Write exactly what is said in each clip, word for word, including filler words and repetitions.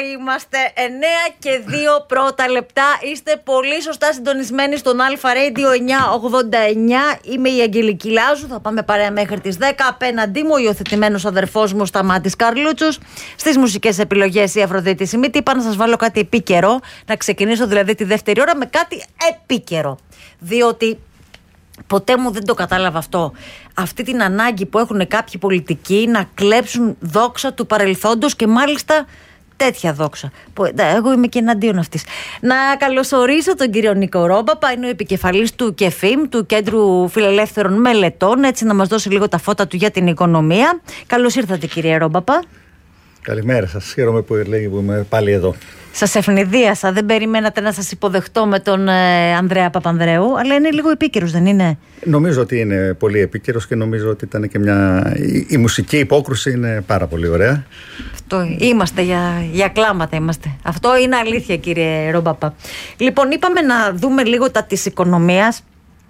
είμαστε. εννέα και δύο πρώτα λεπτά. Είστε πολύ σωστά συντονισμένοι στον Αλφα Radio εννιακόσια ογδόντα εννιά. Είμαι η Αγγελική Λάζου. Θα πάμε παρέα μέχρι τις δέκα. Απέναντί μου ο υιοθετημένος αδερφός μου Σταμάτης Καρλούτσος. Στις μουσικές επιλογές η Αφροδίτη Σιμίτη. Είπα να σας βάλω κάτι επίκαιρο. Να ξεκινήσω δηλαδή τη δεύτερη ώρα με κάτι επίκαιρο. Διότι ποτέ μου δεν το κατάλαβα αυτό. Αυτή την ανάγκη που έχουν κάποιοι πολιτικοί να κλέψουν δόξα του παρελθόντος και μάλιστα τέτοια δόξα. Που, εγώ είμαι και εναντίον αυτής. Να καλωσορίσω τον κύριο Νίκο Ρόμπαπα, είναι ο επικεφαλής του ΚΕΦΙΜ, του Κέντρου Φιλελεύθερων Μελετών, έτσι να μας δώσει λίγο τα φώτα του για την οικονομία. Καλώς ήρθατε, κύριε Ρόμπαπα. Καλημέρα σας. Χαίρομαι που, λέει, που είμαι πάλι εδώ. Σας ευνηδίασα. Δεν περιμένατε να σας υποδεχτώ με τον ε, Ανδρέα Παπανδρέου, αλλά είναι λίγο επίκαιρος, δεν είναι? Νομίζω ότι είναι πολύ επίκαιρος και νομίζω ότι ήταν και μια. Η, η μουσική υπόκρουση είναι πάρα πολύ ωραία. Αυτό είμαστε για, για κλάματα είμαστε. Αυτό είναι αλήθεια, κύριε Ρόμπαπα. Λοιπόν, είπαμε να δούμε λίγο τα της οικονομίας.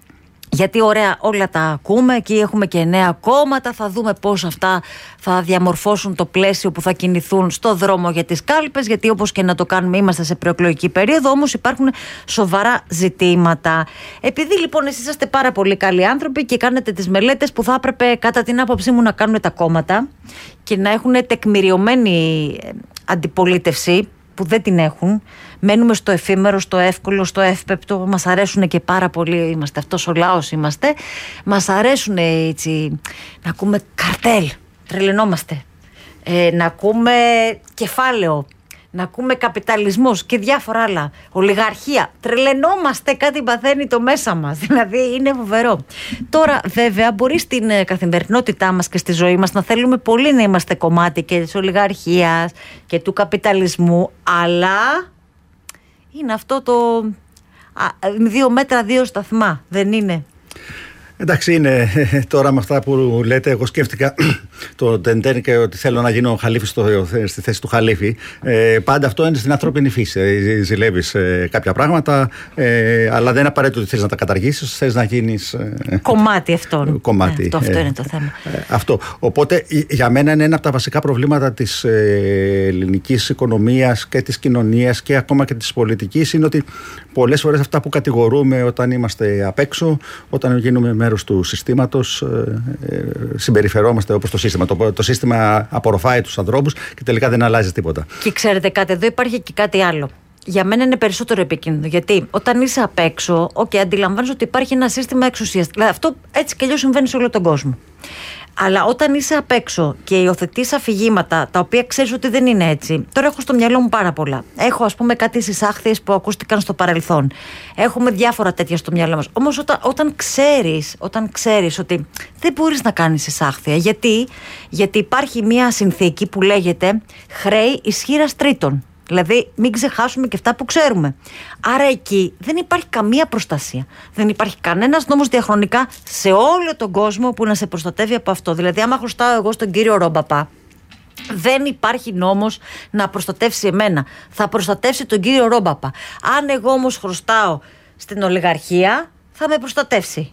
Γιατί ωραία όλα τα ακούμε, εκεί έχουμε και νέα κόμματα, θα δούμε πώς αυτά θα διαμορφώσουν το πλαίσιο που θα κινηθούν στο δρόμο για τις κάλπες, γιατί όπως και να το κάνουμε είμαστε σε προεκλογική περίοδο, όμως υπάρχουν σοβαρά ζητήματα. Επειδή λοιπόν εσείς είσαστε πάρα πολύ καλοί άνθρωποι και κάνετε τις μελέτες που θα έπρεπε κατά την άποψή μου να κάνουν τα κόμματα και να έχουν τεκμηριωμένη αντιπολίτευση, που δεν την έχουν. Μένουμε στο εφήμερο, στο εύκολο, στο εύπεπτο. Μας αρέσουν και πάρα πολύ. Είμαστε αυτός ο λαός είμαστε. Μας αρέσουν έτσι να ακούμε καρτέλ. Τρελαινόμαστε. Ε, να ακούμε κεφάλαιο. Να ακούμε καπιταλισμός και διάφορα άλλα. Ολιγαρχία. Τρελαινόμαστε, κάτι παθαίνει το μέσα μας. Δηλαδή είναι φοβερό. Τώρα, βέβαια, μπορεί στην καθημερινότητά μας και στη ζωή μας να θέλουμε πολύ να είμαστε κομμάτι και της ολιγαρχίας και του καπιταλισμού, αλλά είναι αυτό το δύο μέτρα, δύο σταθμά, δεν είναι? Εντάξει, είναι τώρα με αυτά που λέτε. Εγώ σκέφτηκα το τεντέν και ότι θέλω να γίνω χαλίφη στο, στη θέση του χαλίφη. Ε, πάντα αυτό είναι στην ανθρώπινη φύση. Ζηλεύεις ε, κάποια πράγματα, ε, αλλά δεν είναι απαραίτητο ότι θες να τα καταργήσεις. Θες να γίνεις ε, κομμάτι αυτών. Κομμάτι. Ε, το, αυτό ε, είναι το θέμα. Ε, αυτό. Οπότε για μένα είναι ένα από τα βασικά προβλήματα της ε, ελληνικής οικονομίας και της κοινωνίας και ακόμα και της πολιτικής, είναι ότι πολλές φορές αυτά που κατηγορούμε όταν είμαστε απ' έξω, όταν γίνουμε μέρος του συστήματος, ε, ε, συμπεριφερόμαστε όπως το σύστημα. Το, το σύστημα απορροφάει τους ανθρώπους και τελικά δεν αλλάζει τίποτα. Και ξέρετε κάτι, εδώ υπάρχει και κάτι άλλο. Για μένα είναι περισσότερο επικίνδυνο. Γιατί όταν είσαι απ' έξω, okay, αντιλαμβάνεσαι ότι υπάρχει ένα σύστημα εξουσίας. Δηλαδή αυτό έτσι κι αλλιώς συμβαίνει σε όλο τον κόσμο. Αλλά όταν είσαι απ' έξω και υιοθετείς αφηγήματα τα οποία ξέρεις ότι δεν είναι έτσι. Τώρα έχω στο μυαλό μου πάρα πολλά. Έχω, ας πούμε, κάτι συσάχθειες που ακούστηκαν στο παρελθόν. Έχουμε διάφορα τέτοια στο μυαλό μας. Όμως όταν, όταν ξέρεις, όταν ξέρεις ότι δεν μπορείς να κάνεις συσάχθεια. Γιατί? Γιατί υπάρχει μια συνθήκη που λέγεται χρέη ισχύρας τρίτων. Δηλαδή, μην ξεχάσουμε και αυτά που ξέρουμε. Άρα εκεί δεν υπάρχει καμία προστασία. Δεν υπάρχει κανένας νόμος διαχρονικά σε όλο τον κόσμο που να σε προστατεύει από αυτό. Δηλαδή, άμα χρωστάω εγώ στον κύριο Ρόμπαπα, δεν υπάρχει νόμος να προστατεύσει εμένα. Θα προστατεύσει τον κύριο Ρόμπαπα. Αν εγώ όμως χρωστάω στην ολιγαρχία, θα με προστατεύσει.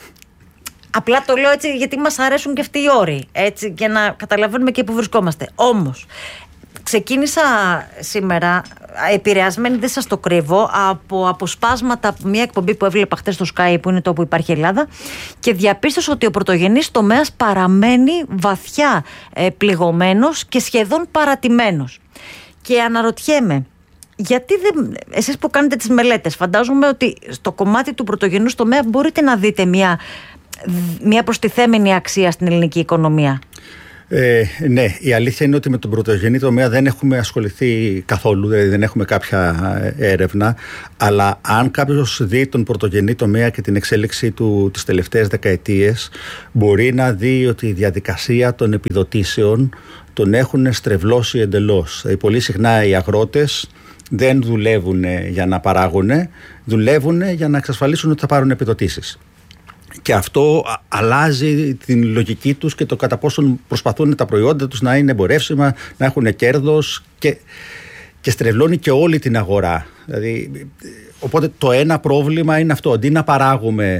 Απλά το λέω έτσι γιατί μας αρέσουν και αυτοί οι όροι. Έτσι, για να καταλαβαίνουμε και πού βρισκόμαστε. Όμως, ξεκίνησα σήμερα επηρεασμένη, δεν σας το κρύβω, από αποσπάσματα από μια εκπομπή που έβλεπα χτες στο Sky, που είναι το που υπάρχει Ελλάδα, και διαπίστωσα ότι ο πρωτογενής τομέας παραμένει βαθιά ε, πληγωμένος και σχεδόν παρατημένος. Και αναρωτιέμαι, γιατί δεν, εσείς που κάνετε τις μελέτες, φαντάζομαι ότι στο κομμάτι του πρωτογενούς τομέα μπορείτε να δείτε μια, μια προστιθέμενη αξία στην ελληνική οικονομία. Ε, ναι, η αλήθεια είναι ότι με τον πρωτογενή τομέα δεν έχουμε ασχοληθεί καθόλου, δηλαδή δεν έχουμε κάποια έρευνα, αλλά αν κάποιος δει τον πρωτογενή τομέα και την εξέλιξη του τις τελευταίες δεκαετίες, μπορεί να δει ότι η διαδικασία των επιδοτήσεων τον έχουν στρεβλώσει εντελώς. Δηλαδή, πολύ συχνά οι αγρότες δεν δουλεύουν για να παράγουν, δουλεύουν για να εξασφαλίσουν ότι θα πάρουν επιδοτήσεις. Και αυτό αλλάζει την λογική τους και το κατά πόσον προσπαθούν τα προϊόντα τους να είναι εμπορεύσιμα, να έχουν κέρδος, και, και στρεβλώνει και όλη την αγορά. Δηλαδή, οπότε το ένα πρόβλημα είναι αυτό. Αντί να παράγουμε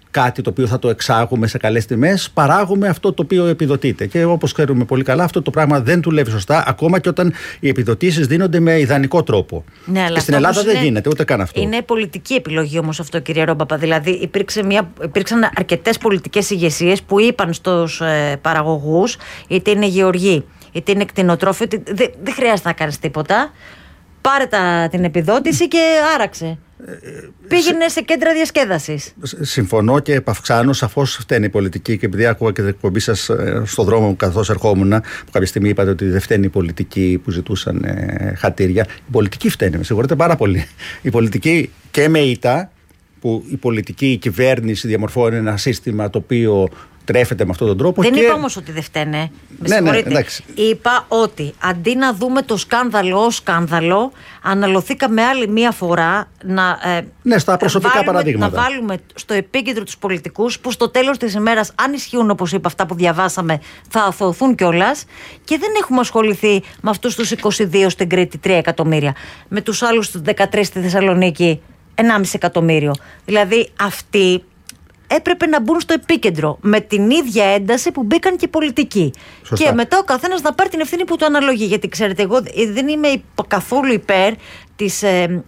κάτι το οποίο θα το εξάγουμε σε καλές τιμές, παράγουμε αυτό το οποίο επιδοτείται. Και όπως ξέρουμε πολύ καλά, αυτό το πράγμα δεν δουλεύει σωστά, ακόμα και όταν οι επιδοτήσεις δίνονται με ιδανικό τρόπο. Ναι, αλλά και στην Ελλάδα δεν είναι, γίνεται ούτε καν αυτό. Είναι πολιτική επιλογή όμως αυτό, κύριε Ρόμπαπα. Δηλαδή, υπήρξε μια, υπήρξαν αρκετές πολιτικές ηγεσίες που είπαν στους ε, παραγωγούς, είτε είναι γεωργοί, είτε είναι κτηνοτρόφοι, ότι δεν, δεν χρειάζεται να κάνεις τίποτα. Πάρε τα, την επιδότηση και άραξε. Πήγαινε σε κέντρα διασκέδασης. Συμφωνώ και επαυξάνω. Σαφώς φταίνει η πολιτική, και επειδή άκουγα και την εκπομπή σας στον δρόμο μου καθώς ερχόμουν, που κάποια στιγμή είπατε ότι δεν φταίνει η πολιτική που ζητούσαν ε, χατήρια. Η πολιτική φταίνει, με συγχωρείτε πάρα πολύ. Η πολιτική και με ήττα, που η πολιτική η κυβέρνηση διαμορφώνει ένα σύστημα το οποίο τρέφεται με αυτόν τον τρόπο. Δεν και... είπα όμως ότι δεν φταίνε. Με ναι, ναι, είπα ότι αντί να δούμε το σκάνδαλο ως σκάνδαλο, αναλωθήκαμε άλλη μία φορά να, ε, ναι, στα προσωπικά βάλουμε, παραδείγματα. να βάλουμε στο επίκεντρο τους πολιτικούς που στο τέλος της ημέρας, αν ισχύουν όπως είπα αυτά που διαβάσαμε, θα αθωωθούν κιόλας, και δεν έχουμε ασχοληθεί με αυτούς τους είκοσι δύο στην Κρήτη, τρία εκατομμύρια, με τους άλλους τους δεκατρείς στη Θεσσαλονίκη, ενάμιση εκατομμύριο. Δηλαδή αυτοί έπρεπε να μπουν στο επίκεντρο με την ίδια ένταση που μπήκαν και οι πολιτικοί. Σωστά. Και μετά ο καθένας να πάρει την ευθύνη που του αναλογεί. Γιατί ξέρετε, εγώ δεν είμαι καθόλου υπέρ της ε,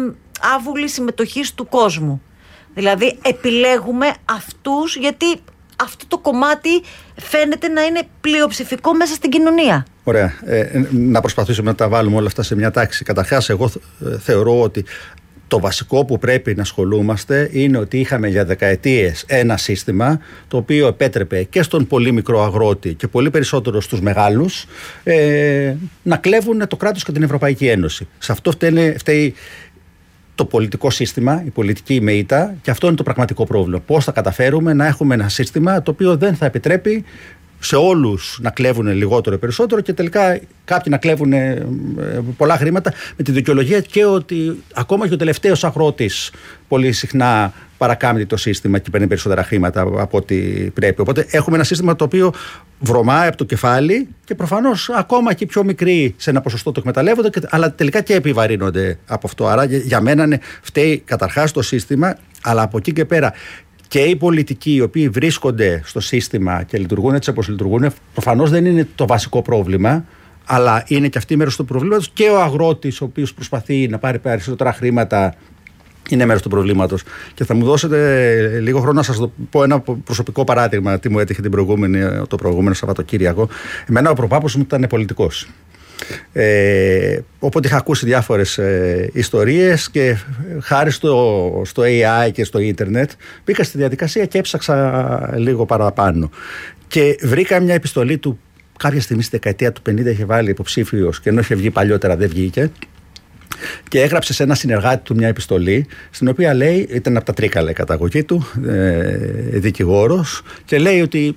άβουλης συμμετοχής του κόσμου. Δηλαδή επιλέγουμε αυτούς γιατί αυτό το κομμάτι φαίνεται να είναι πλειοψηφικό μέσα στην κοινωνία. Ωραία. Ε, να προσπαθήσουμε να τα βάλουμε όλα αυτά σε μια τάξη. Καταρχάς, εγώ θεωρώ ότι το βασικό που πρέπει να ασχολούμαστε είναι ότι είχαμε για δεκαετίες ένα σύστημα το οποίο επέτρεπε και στον πολύ μικρό αγρότη και πολύ περισσότερο στους μεγάλους ε, να κλέβουν το κράτος και την Ευρωπαϊκή Ένωση. Σε αυτό φταίει, φταίει το πολιτικό σύστημα, η πολιτική μεΐτα, και αυτό είναι το πραγματικό πρόβλημα. Πώς θα καταφέρουμε να έχουμε ένα σύστημα το οποίο δεν θα επιτρέπει σε όλους να κλέβουν λιγότερο ή περισσότερο και τελικά κάποιοι να κλέβουν πολλά χρήματα, με τη δικαιολογία και ότι ακόμα και ο τελευταίος αγρότης πολύ συχνά παρακάμπτει το σύστημα και παίρνει περισσότερα χρήματα από ό,τι πρέπει. Οπότε έχουμε ένα σύστημα το οποίο βρωμάει από το κεφάλι και προφανώς ακόμα και οι πιο μικροί σε ένα ποσοστό το εκμεταλλεύονται, αλλά τελικά και επιβαρύνονται από αυτό. Άρα για μένα ναι, φταίει καταρχάς το σύστημα, αλλά από εκεί και πέρα και οι πολιτικοί οι οποίοι βρίσκονται στο σύστημα και λειτουργούν έτσι όπως λειτουργούν, προφανώς δεν είναι το βασικό πρόβλημα, αλλά είναι και αυτή μέρος του προβλήματος, και ο αγρότης ο οποίος προσπαθεί να πάρει περισσότερα χρήματα είναι μέρος του προβλήματος. Και θα μου δώσετε λίγο χρόνο να σας πω ένα προσωπικό παράδειγμα τι μου έτυχε την προηγούμενη, το προηγούμενο Σαββατοκύριακο. Εμένα ο προπάπος μου ήταν πολιτικός. Ε, οπότε είχα ακούσει διάφορες ε, ιστορίες και χάρη στο, στο έι άι και στο ίντερνετ μπήκα στη διαδικασία και έψαξα λίγο παραπάνω και βρήκα μια επιστολή του κάποια στιγμή στη δεκαετία του πενήντα. Είχε βάλει υποψήφιος και ενώ είχε βγει παλιότερα δεν βγήκε και έγραψε σε ένα συνεργάτη του μια επιστολή στην οποία λέει, ήταν από τα Τρίκαλα η καταγωγή του, ε, δικηγόρος, και λέει ότι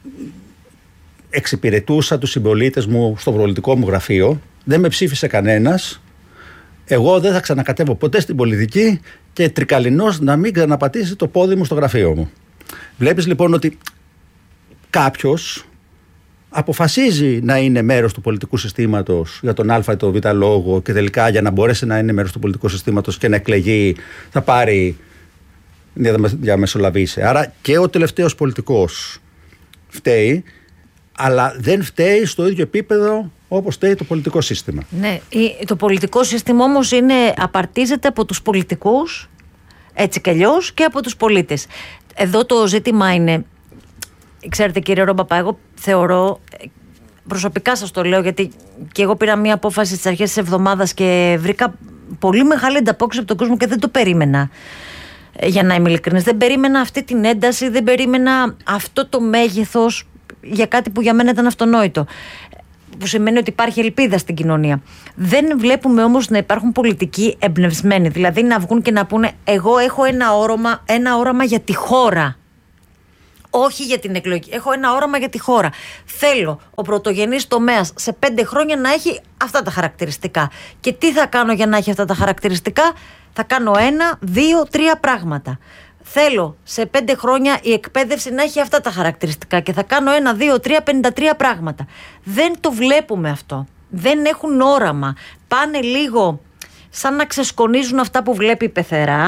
εξυπηρετούσα τους συμπολίτες μου στο προεκλογικό μου γραφείο, δεν με ψήφισε κανένας, εγώ δεν θα ξανακατέβω ποτέ στην πολιτική και τρικαλινός να μην ξαναπατήσει το πόδι μου στο γραφείο μου. Βλέπεις λοιπόν ότι κάποιος αποφασίζει να είναι μέρος του πολιτικού συστήματος για τον α ή τον β λόγο και τελικά για να μπορέσει να είναι μέρος του πολιτικού συστήματος και να εκλεγεί θα πάρει διαμεσολαβήσει. Άρα και ο τελευταίος πολιτικός φταίει, αλλά δεν φταίει στο ίδιο επίπεδο όπως φταίει το πολιτικό σύστημα. Ναι, το πολιτικό σύστημα όμως είναι, απαρτίζεται από τους πολιτικούς, έτσι κι αλλιώς, και από τους πολίτες. Εδώ το ζήτημα είναι, ξέρετε κύριε Ρόμπαπα, εγώ θεωρώ, προσωπικά σας το λέω, γιατί και εγώ πήρα μια απόφαση στις αρχές της εβδομάδας και βρήκα πολύ μεγάλη ανταπόκριση από τον κόσμο και δεν το περίμενα. Για να είμαι ειλικρινής, δεν περίμενα αυτή την ένταση, δεν περίμενα αυτό το μέγεθος για κάτι που για μένα ήταν αυτονόητο. Που σημαίνει ότι υπάρχει ελπίδα στην κοινωνία. Δεν βλέπουμε όμως να υπάρχουν πολιτικοί εμπνευσμένοι. Δηλαδή να βγουν και να πούνε, εγώ έχω ένα όραμα, ένα όραμα για τη χώρα. Όχι για την εκλογή. Έχω ένα όραμα για τη χώρα. Θέλω ο πρωτογενής τομέας σε πέντε χρόνια να έχει αυτά τα χαρακτηριστικά. Και τι θα κάνω για να έχει αυτά τα χαρακτηριστικά? Θα κάνω ένα, δύο, τρία πράγματα. Θέλω σε πέντε χρόνια η εκπαίδευση να έχει αυτά τα χαρακτηριστικά και θα κάνω ένα, δύο, τρία, πενήντα τρία πράγματα. Δεν το βλέπουμε αυτό. Δεν έχουν όραμα. Πάνε λίγο σαν να ξεσκονίζουν αυτά που βλέπει η πεθερά,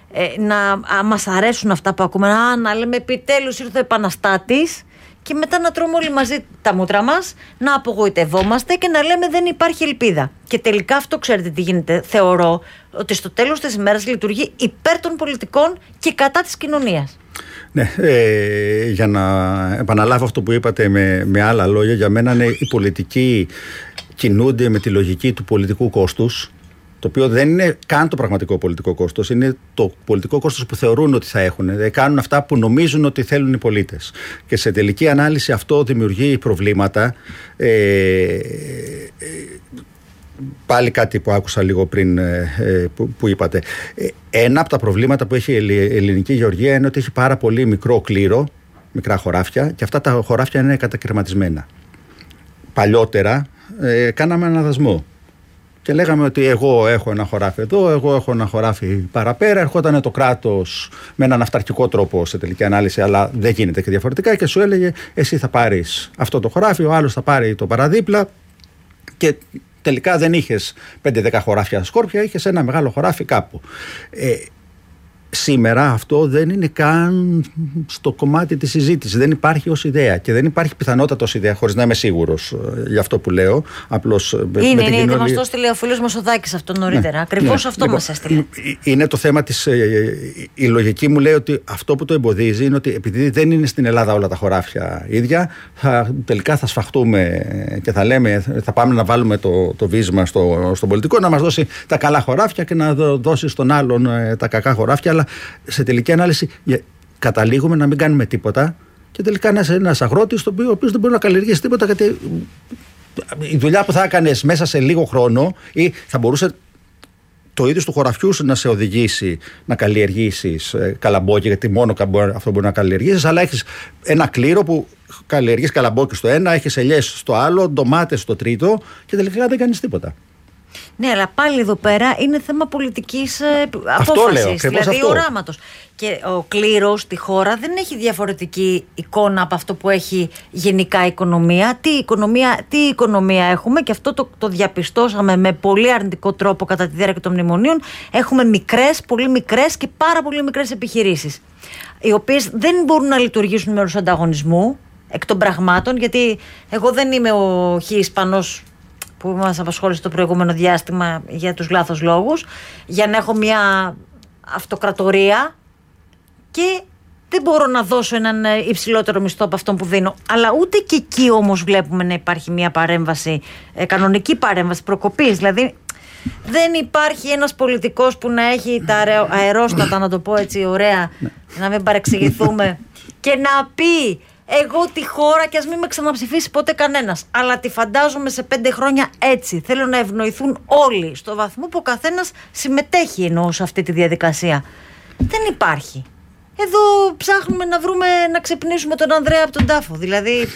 ε, να α, μας αρέσουν αυτά που ακούμε, α, να λέμε επιτέλους ήρθε ο επαναστάτης, και μετά να τρώμε όλοι μαζί τα μούτρα μας, να απογοητευόμαστε και να λέμε δεν υπάρχει ελπίδα. Και τελικά αυτό, ξέρετε τι γίνεται, θεωρώ ότι στο τέλος της ημέρας λειτουργεί υπέρ των πολιτικών και κατά της κοινωνίας. Ναι, ε, για να επαναλάβω αυτό που είπατε με, με άλλα λόγια, για μένα είναι οι πολιτικοί κινούνται με τη λογική του πολιτικού κόστους, το οποίο δεν είναι καν το πραγματικό πολιτικό κόστος, είναι το πολιτικό κόστος που θεωρούν ότι θα έχουν. Δηλαδή κάνουν αυτά που νομίζουν ότι θέλουν οι πολίτες. Και σε τελική ανάλυση αυτό δημιουργεί προβλήματα. Ε, ε, πάλι κάτι που άκουσα λίγο πριν ε, που, που είπατε. Ε, ένα από τα προβλήματα που έχει η ελληνική γεωργία είναι ότι έχει πάρα πολύ μικρό κλήρο, μικρά χωράφια, και αυτά τα χωράφια είναι κατακαιρματισμένα. Παλιότερα ε, κάναμε ένα δασμό. Και λέγαμε ότι εγώ έχω ένα χωράφι εδώ, εγώ έχω ένα χωράφι παραπέρα. Ερχόταν το κράτος με έναν αυταρχικό τρόπο σε τελική ανάλυση, αλλά δεν γίνεται και διαφορετικά, και σου έλεγε εσύ θα πάρεις αυτό το χωράφι, ο άλλος θα πάρει το παραδίπλα, και τελικά δεν είχες πέντε δέκα χωράφια σκόρπια, είχες ένα μεγάλο χωράφι κάπου. Ε, Σήμερα αυτό δεν είναι καν στο κομμάτι της συζήτησης. Δεν υπάρχει ως ιδέα και δεν υπάρχει πιθανότητα ως ιδέα, χωρίς να είμαι σίγουρος για αυτό που λέω. Απλώς είναι, με είναι, την είναι, κοινωνία... μας το έστειλε ο φίλος μας ο Δάκης αυτό νωρίτερα. Ναι, ακριβώς ναι, αυτό λοιπόν, μας έστειλε. Είναι το θέμα της... Η λογική μου λέει ότι αυτό που το εμποδίζει είναι ότι επειδή δεν είναι στην Ελλάδα όλα τα χωράφια ίδια, θα, τελικά θα σφαχτούμε και θα λέμε, θα πάμε να βάλουμε το, το βίσμα στο, στον πολιτικό, να μας δώσει τα καλά χωράφια και να δώσει στον άλλον τα κακά χωράφια. Αλλά σε τελική ανάλυση καταλήγουμε να μην κάνουμε τίποτα και τελικά να είσαι ένας αγρότης ο οποίος δεν μπορεί να καλλιεργήσει τίποτα, γιατί η δουλειά που θα έκανες μέσα σε λίγο χρόνο, ή θα μπορούσε το ίδιο του χωραφιού να σε οδηγήσει να καλλιεργήσεις καλαμπόκι, γιατί μόνο αυτό μπορεί να καλλιεργήσεις, αλλά έχεις ένα κλήρο που καλλιεργείς καλαμπόκι στο ένα, έχεις ελιές στο άλλο, ντομάτες στο τρίτο, και τελικά δεν κάνεις τίποτα. Ναι, αλλά πάλι εδώ πέρα είναι θέμα πολιτικής ε, απόφασης, δηλαδή αυτό. Οράματος. Και ο κλήρος στη χώρα δεν έχει διαφορετική εικόνα από αυτό που έχει γενικά η οικονομία. Τι οικονομία, τι οικονομία έχουμε, και αυτό το, το διαπιστώσαμε με πολύ αρνητικό τρόπο κατά τη διάρκεια των μνημονίων. Έχουμε μικρές, πολύ μικρές και πάρα πολύ μικρές επιχειρήσεις, οι οποίες δεν μπορούν να λειτουργήσουν με όρους ανταγωνισμού εκ των πραγμάτων, γιατί εγώ δεν είμαι ο χι Ισπανός που μας απασχόλησε το προηγούμενο διάστημα για τους λάθος λόγους, για να έχω μια αυτοκρατορία και δεν μπορώ να δώσω έναν υψηλότερο μισθό από αυτόν που δίνω. Αλλά ούτε και εκεί όμως βλέπουμε να υπάρχει μια παρέμβαση, ε, κανονική παρέμβαση προκοπής. Δηλαδή δεν υπάρχει ένας πολιτικός που να έχει τα αερόστατα, να το πω έτσι ωραία, να μην παρεξηγηθούμε, και να πει εγώ τη χώρα, και ας μην με ξαναψηφίσει ποτέ κανένας, αλλά τη φαντάζομαι σε πέντε χρόνια έτσι. Θέλω να ευνοηθούν όλοι στο βαθμό που ο καθένας συμμετέχει εννοώ σε αυτή τη διαδικασία. Δεν υπάρχει. Εδώ ψάχνουμε να βρούμε, να ξυπνήσουμε τον Ανδρέα από τον τάφο. Δηλαδή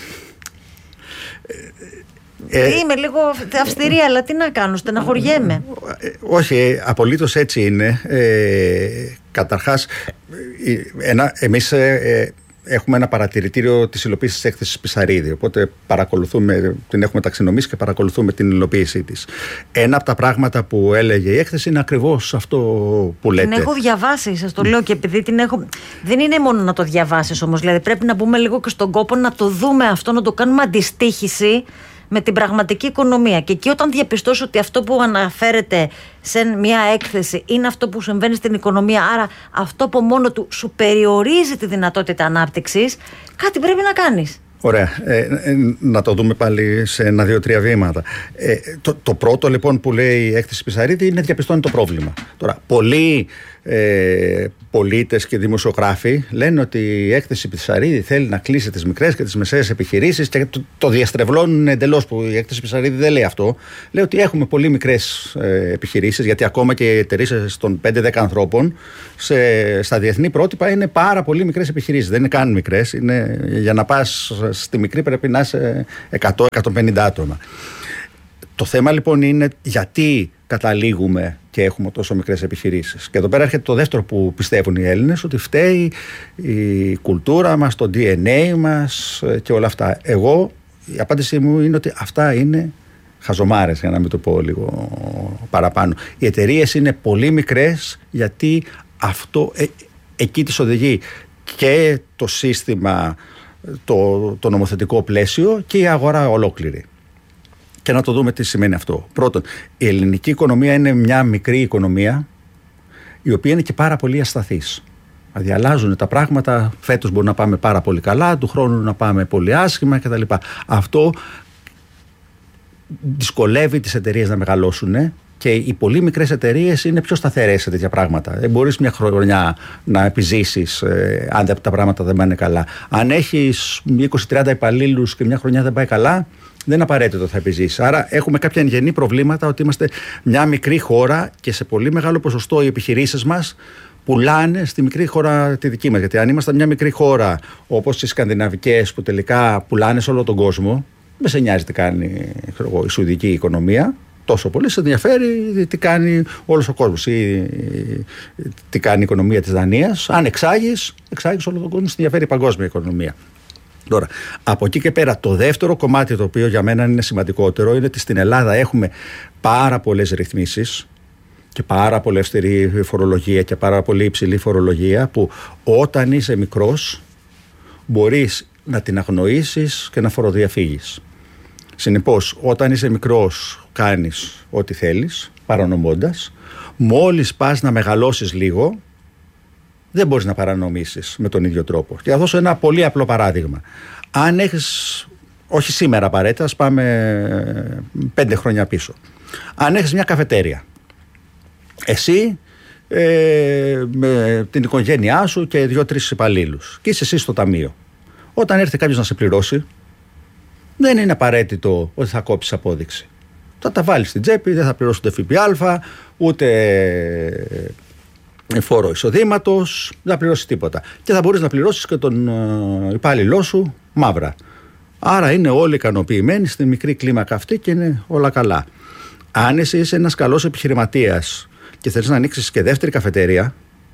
ε, είμαι λίγο αυστηρή, αλλά τι να κάνω, στεναχωριέμαι. Όχι, απολύτως έτσι είναι. ε, Καταρχάς ένα, εμείς ε, έχουμε ένα παρατηρητήριο της υλοποίησης της έκθεσης Πισαρίδη. Οπότε παρακολουθούμε, την έχουμε ταξινομήσει και παρακολουθούμε την υλοποίησή της. Ένα από τα πράγματα που έλεγε η έκθεση είναι ακριβώς αυτό που λέτε. Την έχω διαβάσει, σας το λέω, και επειδή την έχω. Δεν είναι μόνο να το διαβάσεις όμως. Δηλαδή πρέπει να μπούμε λίγο και στον κόπο να το δούμε αυτό, να το κάνουμε αντιστοίχηση με την πραγματική οικονομία. Και εκεί, όταν διαπιστώσω ότι αυτό που αναφέρεται σε μια έκθεση είναι αυτό που συμβαίνει στην οικονομία, άρα αυτό από μόνο του σου περιορίζει τη δυνατότητα ανάπτυξης, κάτι πρέπει να κάνεις. Ωραία. Ε, ε, να το δούμε πάλι σε ένα, δύο, τρία βήματα. Ε, το, το πρώτο λοιπόν που λέει η έκθεση Πισαρίδη είναι διαπιστώνει το πρόβλημα. Τώρα, πολλοί ε, πολίτες και δημοσιογράφοι λένε ότι η έκθεση Πισαρίδη θέλει να κλείσει τις μικρές και τις μεσαίες επιχειρήσεις, και το, το διαστρεβλώνουν εντελώς, που η έκθεση Πισαρίδη δεν λέει αυτό. Λέει ότι έχουμε πολύ μικρές ε, επιχειρήσεις, γιατί ακόμα και οι εταιρείες των πέντε δέκα ανθρώπων σε, στα διεθνή πρότυπα είναι πάρα πολύ μικρές επιχειρήσεις. Δεν είναι καν μικρές. Είναι, για να πας στη μικρή πρέπει να είσαι εκατό με εκατόν πενήντα άτομα. Το θέμα λοιπόν είναι γιατί καταλήγουμε και έχουμε τόσο μικρές επιχειρήσεις. Και εδώ πέρα έρχεται το δεύτερο που πιστεύουν οι Έλληνες, ότι φταίει η κουλτούρα μας, το ντι εν έι μας και όλα αυτά. Εγώ, η απάντησή μου είναι ότι αυτά είναι χαζομάρες, για να μην το πω λίγο παραπάνω. Οι εταιρείες είναι πολύ μικρές γιατί αυτό ε, εκεί της οδηγεί και το σύστημα, το, το νομοθετικό πλαίσιο και η αγορά ολόκληρη. Και να το δούμε τι σημαίνει αυτό. Πρώτον, η ελληνική οικονομία είναι μια μικρή οικονομία, η οποία είναι και πάρα πολύ ασταθής. Δηλαδή αλλάζουν τα πράγματα, φέτος μπορεί να πάμε πάρα πολύ καλά, του χρόνου να πάμε πολύ άσχημα κτλ. Αυτό δυσκολεύει τις εταιρείες να μεγαλώσουν και οι πολύ μικρές εταιρείες είναι πιο σταθερές σε τέτοια πράγματα. Δεν μπορείς μια χρονιά να επιζήσεις ε, αν τα πράγματα δεν πάνε καλά. Αν έχεις είκοσι με τριάντα υπαλλήλους και μια χρονιά δεν πάει καλά, δεν είναι απαραίτητο θα επιζήσεις. Άρα έχουμε κάποια εγγενή προβλήματα ότι είμαστε μια μικρή χώρα και σε πολύ μεγάλο ποσοστό οι επιχειρήσεις μας πουλάνε στη μικρή χώρα τη δική μας. Γιατί αν είμαστε μια μικρή χώρα όπως οι σκανδιναβικές που τελικά πουλάνε σε όλο τον κόσμο, δεν σε νοιάζει τι κάνει ξέρω, η σουηδική οικονομία. Τόσο πολύ σε ενδιαφέρει τι κάνει όλος ο κόσμος ή τι κάνει η οικονομία της Δανίας. Αν εξάγεις, εξάγεις όλο τον κόσμο, σε ενδιαφέρει η παγκόσμια οικονομία. Τώρα, από εκεί και πέρα, το δεύτερο κομμάτι το οποίο για μένα είναι σημαντικότερο είναι ότι στην Ελλάδα έχουμε πάρα πολλές ρυθμίσεις και πάρα πολύ αυστηρή φορολογία και πάρα πολύ υψηλή φορολογία που όταν είσαι μικρός μπορείς να την αγνοήσεις και να φοροδιαφύγεις. Συνεπώς, όταν είσαι μικρός κάνεις ό,τι θέλεις, παρανομώντας. Μόλις πας να μεγαλώσεις λίγο, δεν μπορείς να παρανομήσεις με τον ίδιο τρόπο. Και θα δώσω ένα πολύ απλό παράδειγμα. Αν έχεις, όχι σήμερα απαραίτητα, ας πάμε πέντε χρόνια πίσω. Αν έχεις μια καφετέρια, εσύ ε, με την οικογένειά σου και δύο-τρεις υπαλλήλους και είσαι εσύ στο ταμείο. Όταν έρθει κάποιος να σε πληρώσει, δεν είναι απαραίτητο ότι θα κόψεις απόδειξη. Θα τα βάλεις στην τσέπη, δεν θα πληρώσεις ούτε ΦΠΑ, ούτε φόρο εισοδήματος, δεν θα πληρώσεις τίποτα. Και θα μπορείς να πληρώσεις και τον υπάλληλό σου μαύρα. Άρα είναι όλοι ικανοποιημένοι στη μικρή κλίμακα αυτή και είναι όλα καλά. Αν εσύ είσαι ένας καλός επιχειρηματίας και θέλεις να ανοίξεις και δεύτερη καφετέρια,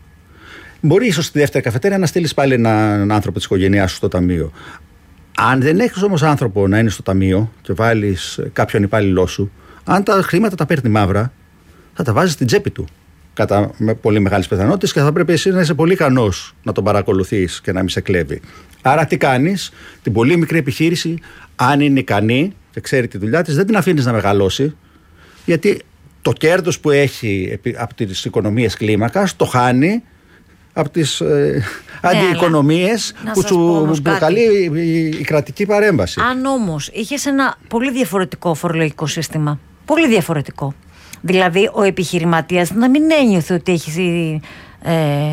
μπορεί ίσως στη δεύτερη καφετέρια να στείλεις πάλι έναν άνθρωπο της οικογένειάς σου στο ταμείο. Αν δεν έχεις όμως άνθρωπο να είναι στο ταμείο και βάλεις κάποιον υπάλληλό σου, αν τα χρήματα τα παίρνει μαύρα, θα τα βάζεις στην τσέπη του. Κατά με πολύ μεγάλες πιθανότητες και θα πρέπει εσύ να είσαι πολύ ικανός να τον παρακολουθείς και να μην σε κλέβει. Άρα τι κάνεις, την πολύ μικρή επιχείρηση, αν είναι ικανή και ξέρει τη δουλειά της, δεν την αφήνεις να μεγαλώσει, γιατί το κέρδος που έχει από τις οικονομίες κλίμακας το χάνει από τις ε, ναι, αντιοικονομίες που σου προκαλεί η, η κρατική παρέμβαση. Αν όμως είχες ένα πολύ διαφορετικό φορολογικό σύστημα, πολύ διαφορετικό, δηλαδή ο επιχειρηματίας να μην ένιωθε ότι έχει ε,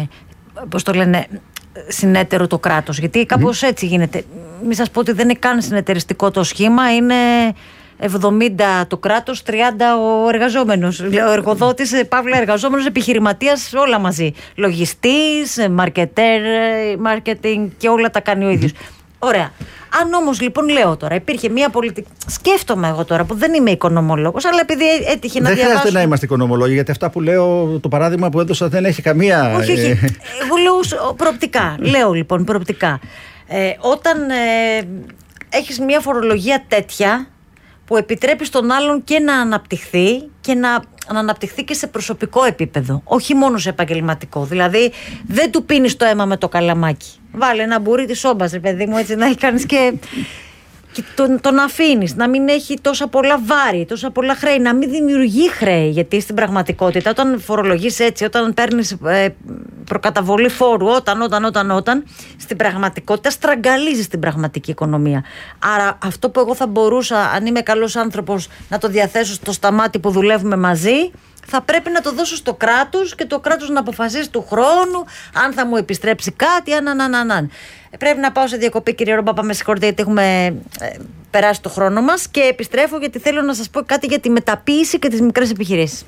πώς το λένε, συνέτερο το κράτος, γιατί κάπως mm. έτσι γίνεται. Μην σας πω ότι δεν είναι καν συνεταιριστικό το σχήμα, είναι εβδομήντα το κράτος, τριάντα ο εργαζόμενος, ο εργοδότης, παύλα εργαζόμενος, επιχειρηματίας, όλα μαζί. Λογιστής, μαρκετέρ, μάρκετινγκ και όλα τα κάνει ο ίδιος. Ωραία. Αν όμως λοιπόν λέω τώρα, υπήρχε μια πολιτική. Σκέφτομαι εγώ τώρα που δεν είμαι οικονομολόγος, αλλά επειδή έτυχε να δεν διαβάσω. Δεν χρειάζεται να είμαστε οικονομολόγοι, γιατί αυτά που λέω, το παράδειγμα που έδωσα δεν έχει καμία. Όχι, όχι. Εγώ λέω προοπτικά. Λέω λοιπόν προοπτικά. Ε, όταν ε, έχεις μια φορολογία τέτοια, που επιτρέπει στον άλλον και να αναπτυχθεί και να, να αναπτυχθεί και σε προσωπικό επίπεδο, όχι μόνο σε επαγγελματικό. Δηλαδή δεν του πίνεις το αίμα με το καλαμάκι. Βάλε ένα μπουρί της σόμπας, ρε παιδί μου, έτσι να έχει κάνεις και, και τον, τον αφήνεις, να μην έχει τόσα πολλά βάρη, τόσα πολλά χρέη, να μην δημιουργεί χρέη. Γιατί στην πραγματικότητα, όταν φορολογείς έτσι, όταν παίρνεις ε, προκαταβολή φόρου, όταν, όταν, όταν, όταν, στην πραγματικότητα στραγγαλίζεις την πραγματική οικονομία. Άρα αυτό που εγώ θα μπορούσα, αν είμαι καλός άνθρωπος, να το διαθέσω στο σταμάτη που δουλεύουμε μαζί, θα πρέπει να το δώσω στο κράτος και το κράτος να αποφασίσει του χρόνου αν θα μου επιστρέψει κάτι, αν, αν, αν, αν, αν. Πρέπει να πάω σε διακοπή, κύριε Ρομπάπα, με συγχωρείτε, γιατί έχουμε ε, περάσει το χρόνο μας και επιστρέφω γιατί θέλω να σας πω κάτι για τη μεταποίηση και τις μικρές επιχειρήσεις.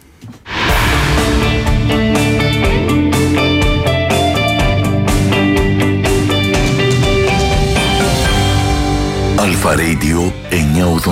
Αλφα Radio εννιακόσια ογδόντα